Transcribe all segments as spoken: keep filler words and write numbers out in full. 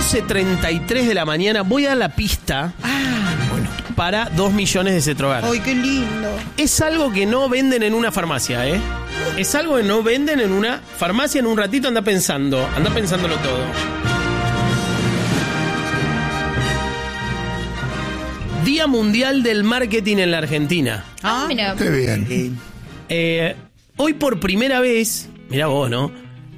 once treinta y tres de la mañana. Voy a dar la pista Ah, bueno, para dos millones de Cetrogar. ¡ay, qué lindo! Es algo que no venden en una farmacia, ¿eh? Es algo que no venden en una farmacia. En un ratito anda pensando, anda pensándolo todo. Día Mundial del Marketing en la Argentina. Ah, Mira, Qué bien. Eh, hoy por primera vez, mirá vos, ¿no?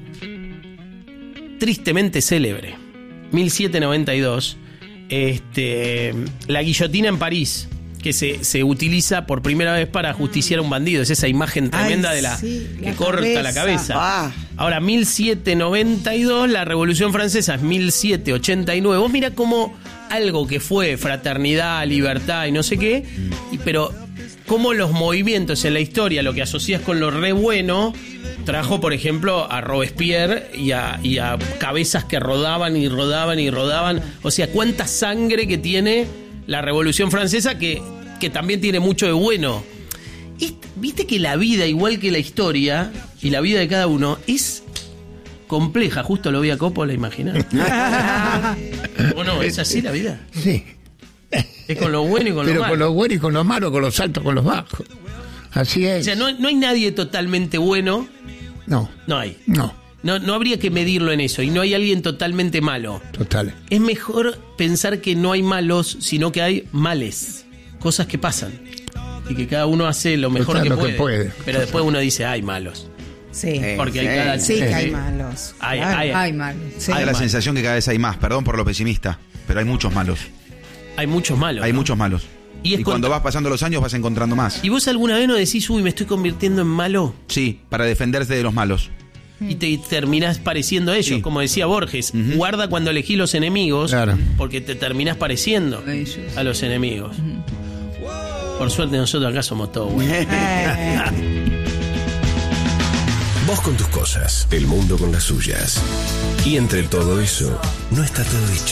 Tristemente célebre. mil setecientos noventa y dos. Este, la guillotina en París, que se, se utiliza por primera vez para ajusticiar a un bandido. Es esa imagen tremenda Ay, de la sí, que la corta cabeza. la cabeza. Ah. Ahora, mil setecientos noventa y dos, la Revolución Francesa es mil setecientos ochenta y nueve. Vos mirá cómo algo que fue fraternidad, libertad y no sé qué, y, pero cómo los movimientos en la historia, lo que asocias con lo re bueno, trajo, por ejemplo, a Robespierre y a, y a cabezas que rodaban y rodaban y rodaban. O sea, cuánta sangre que tiene la Revolución Francesa, que, que también tiene mucho de bueno. Es- Viste que la vida, igual que la historia, y la vida de cada uno, es compleja. Justo lo vi a Coppola, imaginar. ¿O no? ¿Es así la vida? Sí. Es con lo bueno y con Pero lo malo. con lo bueno y con lo malo, con los altos, con los bajos. Así O es. sea, no, no hay nadie totalmente bueno. No, No hay. no, No, no habría que medirlo en eso. Y no hay alguien totalmente malo. total. Es mejor pensar que no hay malos, sino que hay males. Cosas que pasan. Y que cada uno hace lo mejor Total, que, lo que puede. puede. Pero después uno dice, hay malos. Sí, Porque hay sí. cada... sí que hay sí. malos. Hay, Claro. hay, ay, mal. Sí. Hay la mal. sensación que cada vez hay más, perdón por lo pesimista, pero hay muchos malos. hay muchos malos. Hay ¿no? muchos malos. Y Y, es cuando contra- vas pasando los años vas encontrando más. ¿Y vos alguna vez no decís, uy, me estoy convirtiendo en malo? Sí, para defenderse de los malos. Y te terminás pareciendo a ellos, Sí. como decía Borges. Ujú. Guarda cuando elegís los enemigos, Claro. porque te terminás pareciendo A ellos. a los enemigos. Por suerte nosotros acá somos todos buenos. Eh, Vos con tus cosas, el mundo con las suyas. Y entre todo eso, no está todo dicho.